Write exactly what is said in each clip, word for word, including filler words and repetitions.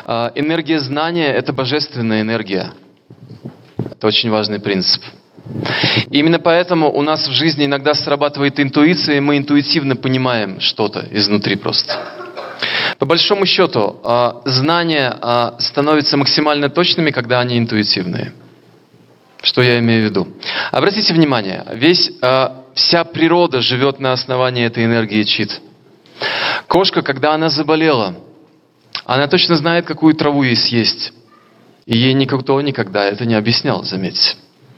А, энергия знания — это божественная энергия. Это очень важный принцип. И именно поэтому у нас в жизни иногда срабатывает интуиция, и мы интуитивно понимаем что-то изнутри просто. По большому счету, знания становятся максимально точными, когда они интуитивные. Что я имею в виду? Обратите внимание, весь, вся природа живет на основании этой энергии чит. Кошка, когда она заболела, она точно знает, какую траву ей съесть. И ей никто никогда это не объяснял, заметьте.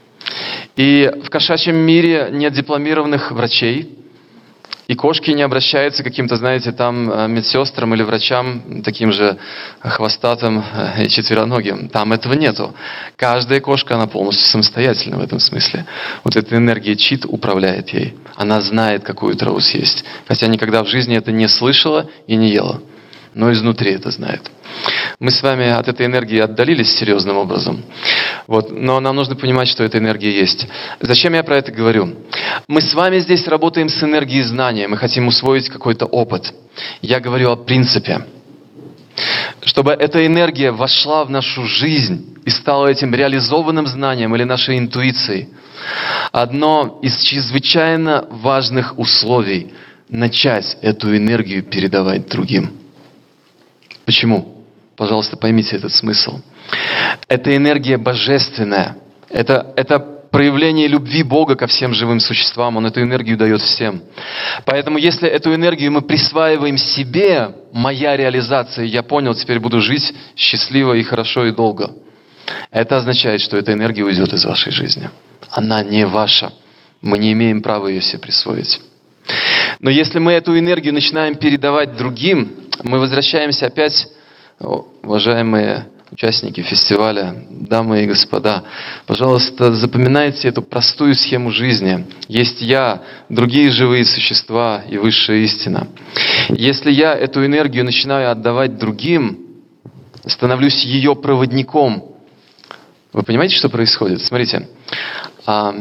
И в кошачьем мире нет дипломированных врачей, и кошки не обращаются к каким-то, знаете, там медсестрам или врачам, таким же хвостатым и четвероногим. Там этого нету. Каждая кошка, она полностью самостоятельна в этом смысле. Вот эта энергия чит управляет ей. Она знает, какую траву съесть. Хотя никогда в жизни это не слышала и не ела. Но изнутри это знает. Мы с вами от этой энергии отдалились серьезным образом. Вот. Но нам нужно понимать, что эта энергия есть. Зачем я про это говорю? Мы с вами здесь работаем с энергией знания. Мы хотим усвоить какой-то опыт. Я говорю о принципе. Чтобы эта энергия вошла в нашу жизнь и стала этим реализованным знанием или нашей интуицией. Одно из чрезвычайно важных условий – начать эту энергию передавать другим. Почему? Пожалуйста, поймите этот смысл. Это энергия божественная. Это, это проявление любви Бога ко всем живым существам. Он эту энергию дает всем. Поэтому если эту энергию мы присваиваем себе, моя реализация, я понял, теперь буду жить счастливо и хорошо и долго. Это означает, что эта энергия уйдет из вашей жизни. Она не ваша. Мы не имеем права ее себе присвоить. Но если мы эту энергию начинаем передавать другим, мы возвращаемся опять, уважаемые участники фестиваля, дамы и господа, пожалуйста, запоминайте эту простую схему жизни. Есть я, другие живые существа и высшая истина. Если я эту энергию начинаю отдавать другим, становлюсь ее проводником. Вы понимаете, что происходит? Смотрите, а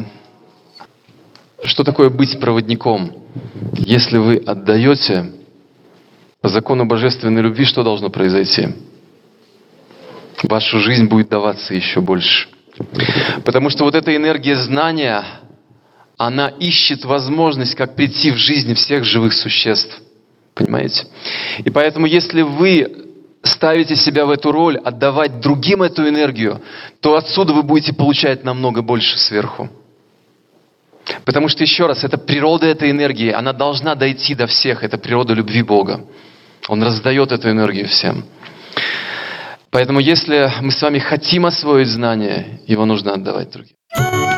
что такое быть проводником? Если вы отдаете, по закону божественной любви, что должно произойти? В вашу жизнь будет даваться еще больше. Потому что вот эта энергия знания, она ищет возможность, как прийти в жизнь всех живых существ. Понимаете? И поэтому, если вы ставите себя в эту роль, отдавать другим эту энергию, то отсюда вы будете получать намного больше сверху. Потому что, еще раз, это природа этой энергии, она должна дойти до всех. Это природа любви Бога. Он раздает эту энергию всем. Поэтому, если мы с вами хотим освоить знание, его нужно отдавать другим.